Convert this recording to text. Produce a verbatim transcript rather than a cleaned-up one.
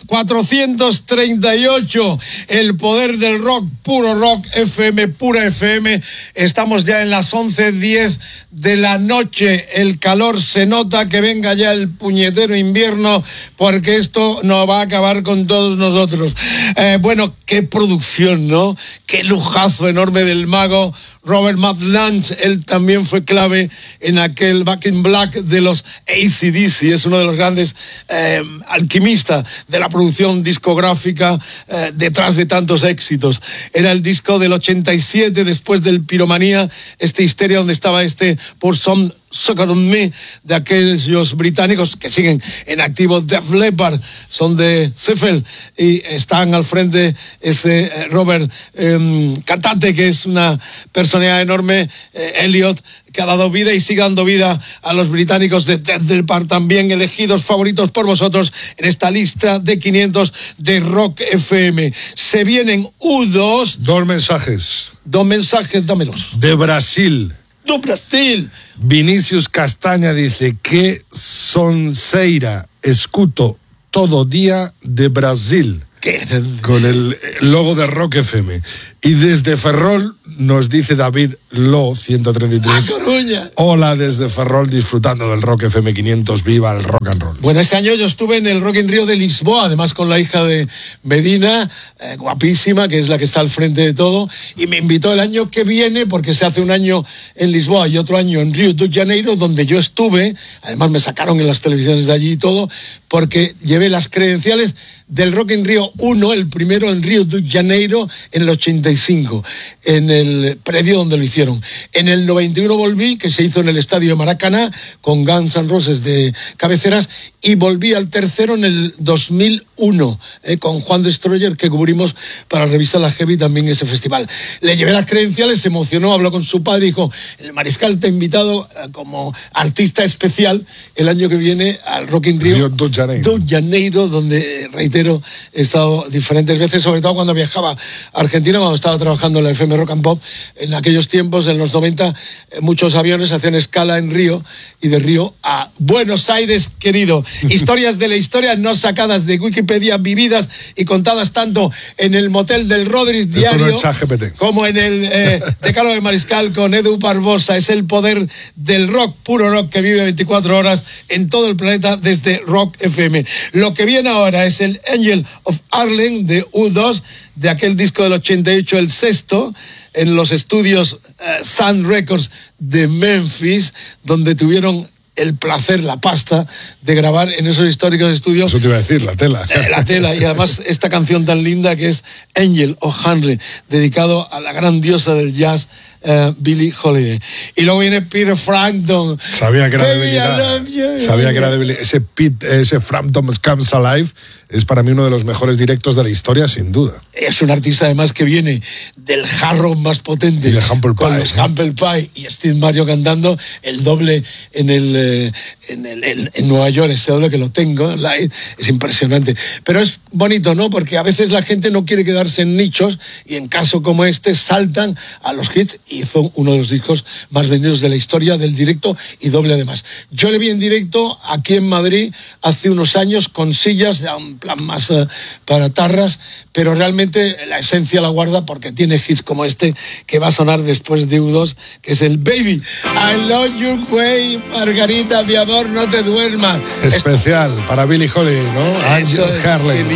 cuatrocientos treinta y ocho, el poder del rock, puro rock, F M, pura F M. Estamos ya en las once diez de la noche. El calor se nota, que venga ya el puñetero invierno, porque esto nos va a acabar con todos nosotros. Eh, bueno, qué producción, ¿no? Qué lujazo enorme del mago Robert Matt Lange. Él también fue clave en aquel Back in Black de los A C D C. Es uno de los grandes eh, alquimistas de la producción discográfica eh, detrás de tantos éxitos. Era el disco del ochenta y siete, después del Piromanía, este Histeria, donde estaba este Pour Some Sugar on Me, de aquellos británicos que siguen en activo. Def Leppard son de Sheffield y están al frente ese eh, Robert eh, cantante, que es una personalidad enorme, eh, Elliot, que ha dado vida y sigue dando vida a los británicos de Def Leppard, también elegidos favoritos por vosotros en esta lista de quinientos de Rock F M. Se vienen U dos. Dos mensajes. Dos mensajes, dámelos. De Brasil. ¡Do Brasil! Vinicius Castaña dice que Sonseira escuto todo día de Brasil. ¿Qué? Con el logo de Rock F M. Y desde Ferrol nos dice David Lo ciento treinta y tres. ¡A Coruña! Hola desde Ferrol, disfrutando del Rock F M quinientos. Viva el rock and roll. Bueno, este año yo estuve en el Rock in Rio de Lisboa, además con la hija de Medina, eh, guapísima, que es la que está al frente de todo, y me invitó el año que viene, porque se hace un año en Lisboa y otro año en Río de Janeiro, donde yo estuve. Además me sacaron en las televisiones de allí y todo, porque llevé las credenciales del Rock in Rio uno, el primero en Río de Janeiro, en el ochenta y cinco, en el predio donde lo hicieron. En el noventa y uno volví, que se hizo en el estadio de Maracaná, con Guns N' Roses de cabeceras, y volví al tercero en el dos mil uno, eh, con Juan Destroyer, que cubrimos para la revista La Heavy también ese festival. Le llevé las credenciales, se emocionó, habló con su padre y dijo: el Mariscal te ha invitado eh, como artista especial el año que viene al Rock in Rio, Río de Janeiro. de Janeiro, donde, eh, reitero, he estado diferentes veces, sobre todo cuando viajaba a Argentina, cuando estaba trabajando en la F M Rock and Pop. En aquellos tiempos, en los noventa, eh, muchos aviones hacían escala en Río, y de Río a Buenos Aires, querido. Historias de la historia no sacadas de Wikipedia, vividas y contadas tanto en el Motel del Rodríguez Diario, no como en el eh, Decálogo de Mariscal con Edu Barbosa. Es el poder del rock, puro rock, que vive veinticuatro horas en todo el planeta desde Rock F M. Lo que viene ahora es el Angel of Harlem de U dos, de aquel disco del ochenta y ocho, el sexto, en los estudios uh, Sun Records de Memphis, donde tuvieron el placer, la pasta de grabar en esos históricos estudios. Eso te iba a decir, la tela. Eh, la tela, y además esta canción tan linda que es Angel O'Hanley, dedicado a la gran diosa del jazz, uh, Billie Holiday. Y luego viene Peter Frampton. Sabía que era Baby, debilidad. I love you. Sabía que era debilidad. Ese, Pete, ese Frampton Comes Alive es para mí uno de los mejores directos de la historia, sin duda. Es un artista además que viene del hard rock más potente, y de Humble con Pie, los ¿no? Humble Pie y Steve Mario cantando el doble en el eh, en, el, en, en Nueva York, ese doble que lo tengo live, es impresionante. Pero es bonito, ¿no? Porque a veces la gente no quiere quedarse en nichos, y en caso como este saltan a los hits, y hizo uno de los discos más vendidos de la historia del directo, y doble además. Yo le vi en directo aquí en Madrid hace unos años con sillas, un plan más uh, para tarras, pero realmente la esencia la guarda, porque tiene hits como este que va a sonar después de U dos, que es el Baby I Love You Way, Margarita, mi amor, no te duermas. Especial Esto, para Billie Holiday, ¿no? Angel Harlem.